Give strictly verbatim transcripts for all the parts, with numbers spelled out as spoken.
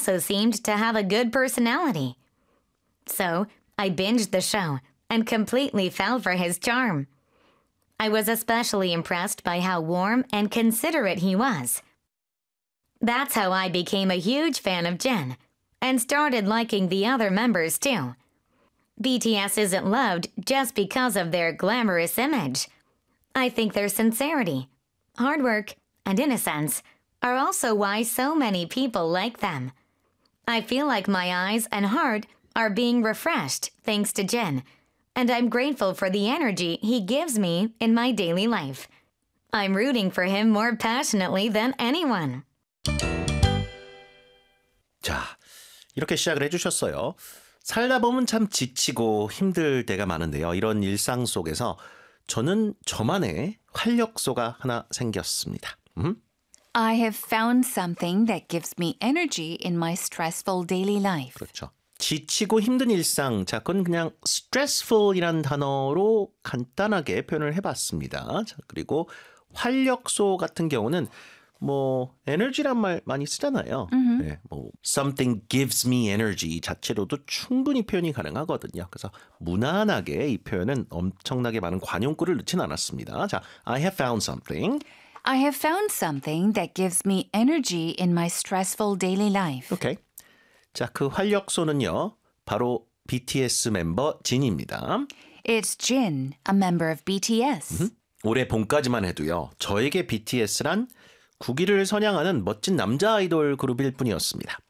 also seemed to have a good personality. So I binged the show and completely fell for his charm. I was especially impressed by how warm and considerate he was. That's how I became a huge fan of Jin and started liking the other members too. B T S isn't loved just because of their glamorous image. I think their sincerity, hard work, and innocence are also why so many people like them. I feel like my eyes and heart are being refreshed thanks to Jin, and I'm grateful for the energy he gives me in my daily life. I'm rooting for him more passionately than anyone. 자, 이렇게 시작을 해주셨어요. 살다 보면 참 지치고 힘들 때가 많은데요. 이런 일상 속에서 저는 저만의 활력소가 하나 생겼습니다. 음? I have found something that gives me energy in my stressful daily life. 그렇죠. 지치고 힘든 일상, 자, 그건 그냥 stressful이라는 단어로 간단하게 표현을 해봤습니다. 자, 그리고 활력소 같은 경우는 뭐 에너지란 말 많이 쓰잖아요. Mm-hmm. 네, 뭐 something gives me energy 자체로도 충분히 표현이 가능하거든요. 그래서 무난하게 이 표현은 엄청나게 많은 관용구를 넣진 않았습니다. 자, I have found something. I have found something that gives me energy in my stressful daily life. 오케이. 자, 그 활력소는요. 바로 비티에스 멤버 진입니다. It's Jin, a member of B T S. 음? 올해 봄까지만 해도요. 저에게 비티에스란 국위를 선양하는 멋진 남자 아이돌 그룹일 뿐이었습니다.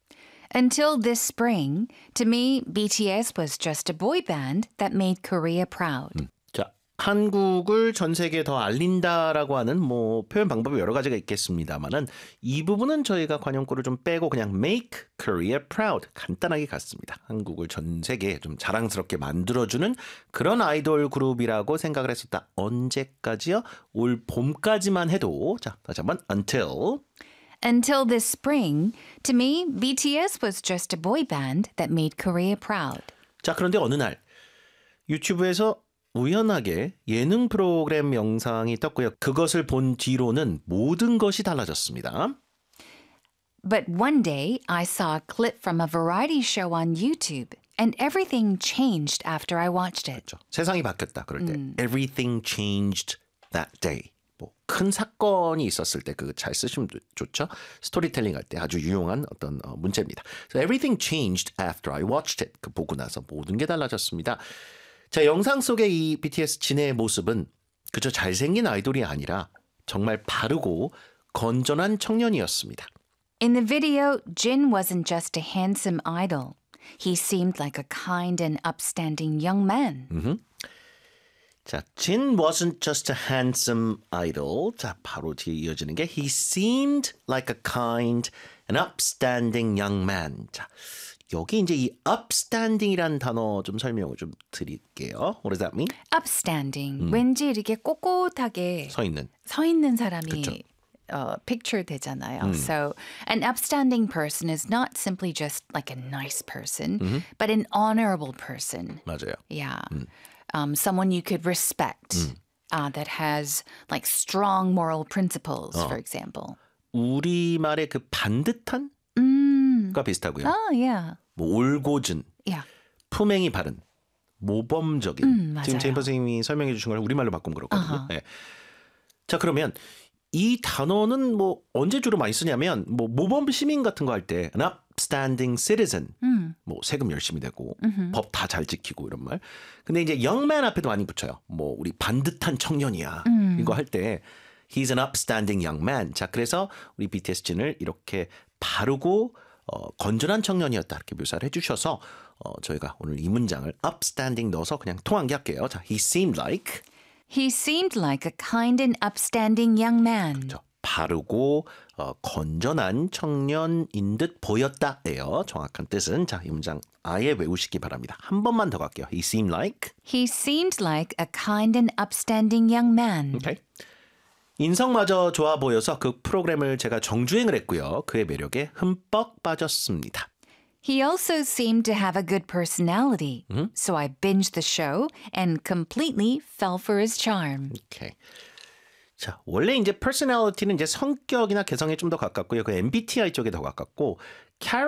Until this spring, to me, B T S was just a boy band that made Korea proud. 음, 자, 한국을 전 세계에 더 알린다라고 하는 뭐 표현 방법이 여러 가지가 있겠습니다만은 이 부분은 저희가 관용구를 좀 빼고 그냥 make Korea proud 간단하게 갔습니다. 한국을 전 세계에 좀 자랑스럽게 만들어주는 그런 아이돌 그룹이라고 생각을 했었다. 언제까지요? 올 봄까지만 해도 자, 다시 한번 until Until this spring, to me, B T S was just a boy band that made Korea proud. 자, 그런데 어느 날 유튜브에서 우연하게 예능 프로그램 영상이 떴고요. 그것을 본 뒤로는 모든 것이 달라졌습니다. But one day, I saw a clip from a variety show on YouTube, and everything changed after I watched it. 그렇죠. 세상이 바뀌었다. 그럴 때 음. everything changed that day. 뭐 큰 사건이 있었을 때 그거 잘 쓰시면 좋죠. 스토리텔링 할 때 아주 유용한 어떤 어, 문제입니다. So everything changed after I watched it. 그 보고 나서 모든 게 달라졌습니다. 자, 영상 속의 이 비티에스 진의 모습은 그저 잘생긴 아이돌이 아니라 정말 바르고 건전한 청년이었습니다. In the video, Jin wasn't just a handsome idol. He seemed like a kind and upstanding young man. 음흠. 자, Jin wasn't just a handsome idol. 자, 바로 뒤에 이어지는 게 He seemed like a kind and upstanding young man. 자, 여기 이제 이 upstanding이라는 단어 좀 설명을 좀 드릴게요. What does that mean? Upstanding. 음. 왠지 이렇게 꼿꼿하게 서 있는. 서 있는 사람이 그쵸. uh, picture 되잖아요. 음. So an upstanding person is not simply just like a nice person, 음. but an honorable person. 맞아요. Yeah. 음. Um, someone you could respect 음. uh, that has like strong moral principles, 어. for example. 우리말의 그 반듯한? 음. 가 비슷하고요. Oh, yeah. 뭐 올곧은, Yeah. 품행이 바른, 모범적인. 음, 맞아요. 지금 제임 선생님이 설명해 주신 걸 우리말로 바꾸면 그렇거든요. Uh-huh. 네. 자, 그러면 이 단어는 뭐 언제 주로 많이 쓰냐면 뭐 모범 시민 같은 거 할 때 an upstanding citizen. 음. 뭐 세금 열심히 내고 음흠. 법 다 잘 지키고 이런 말. 근데 이제 young man 앞에도 많이 붙여요. 뭐 우리 반듯한 청년이야. 음. 이거 할 때 he's an upstanding young man. 자, 그래서 우리 비티에스 진을 이렇게 바르고 어, 건전한 청년이었다 이렇게 묘사를 해주셔서 어, 저희가 오늘 이 문장을 upstanding 넣어서 그냥 통한기할게요. 자, he seemed like He seemed like a kind and upstanding young man. 그렇죠. 바르고 어, 건전한 청년인 듯 보였다예요. 정확한 뜻은 자, 이 문장 아예 외우시기 바랍니다. 한 번만 더 갈게요. He seemed like He seemed like a kind and upstanding young man. 오케이. 인성마저 좋아 보여서 그 프로그램을 제가 정주행을 했고요. 그의 매력에 흠뻑 빠졌습니다. He also seemed to have a good personality. 음? So I binged the show and completely fell for his charm. 오케이. 자, 원래 이제 personality는 이제 성격이나 개성에 좀 더 가깝고요. 그 엠비티아이 쪽에 더 가깝고